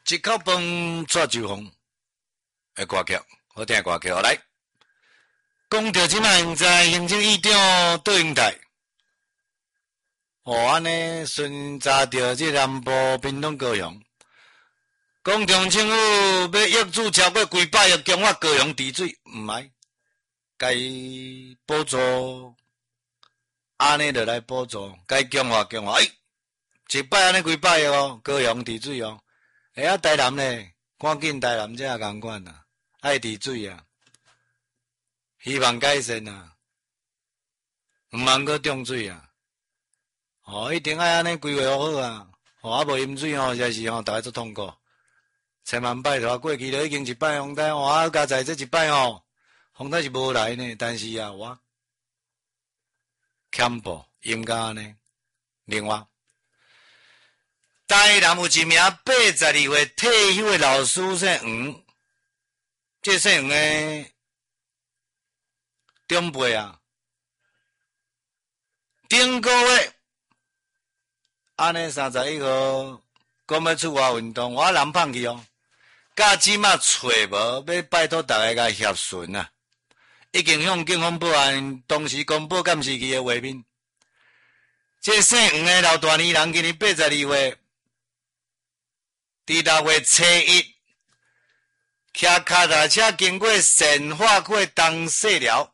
一口饭抓酒疯的歌曲，好听的歌曲。来，讲到即摆在行政院长倒英台，安尼巡查着即南部屏东高雄，讲中政府要约注超过几百亿强化高雄治水，毋爱，该补助，安尼就来补助，该强化强化，一摆安尼几百亿哦，高雄治水哦。台南呢，赶紧台南这共款啦，爱治水啊，希望改善啊，毋通搁中水啊，一定爱安尼规划好啊，无饮水实在是逐个足痛苦，千万拜托，过去就已经一摆风台，加在这一摆风台是无来呢，但是我欠补应该安尼，另外。台南有一名82岁退休的老师姓黄，这姓黄的长辈顶个月安尼31号讲要出外运动，我人放去到即马找无，要拜托大家甲协寻啊！已经向警方报案，同时公布监视器的画面。这姓黄的老大年人今年82岁。伫6月7日，骑脚踏车经过善化区东细寮，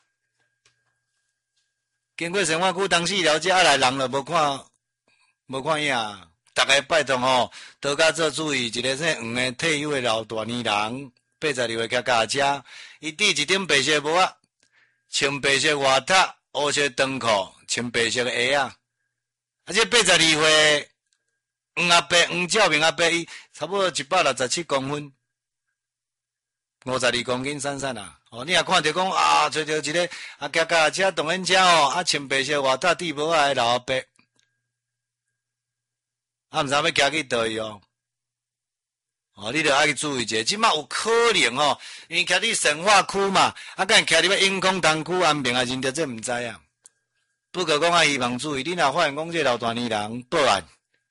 经过善化区东细寮，这来人就无看影。大家拜托多加做注意，一个姓黄的退休的老大年人，82岁骑脚踏车，伊戴一顶白色帽仔，穿白色外套，黑色长裤，穿白色的鞋啊。这82岁。黄阿伯，黄照明阿伯，伊差不多167公分，52公斤散散啊。你也看到讲找到一个骑脚踏车动轮车穿白色外套戴帽仔的老阿伯，毋知要骑去倒位你着爱去注意者，即马有可能因为徛伫善化区嘛，敢徛伫永康东区安平认得这毋知啊。不过讲希望注意，你若发现讲这老大年人报案。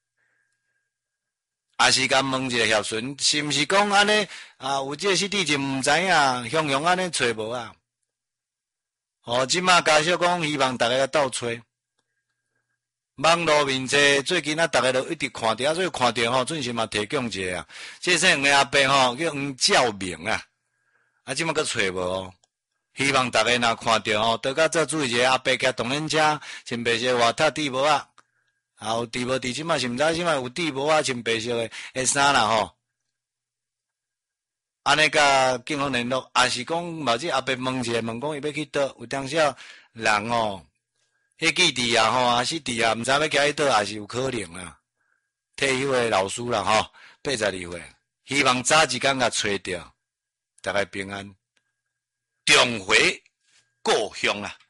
也是甲问一个协寻，是毋是讲安尼有这个失地就毋知影，向阳安尼找无啊？即马加少讲希望大家甲斗找。网络面这最近大家都一直看到，所以看到准时嘛提供一下啊。这姓黄的阿伯叫黄照明即马佫找无希望大家若看到多加做注意一下，阿伯骑动轮车，穿白色外套戴帽仔。有伫无伫即马是毋知即马有戴帽仔穿白色的衫啦安尼甲警方联络，也是讲某只阿伯问一下，问讲伊要去倒，有当时人迄记伫也是伫毋知要去倒，也是有可能啦。退休的老师啦82岁，希望早一天甲找着，大家平安，重回故乡啦。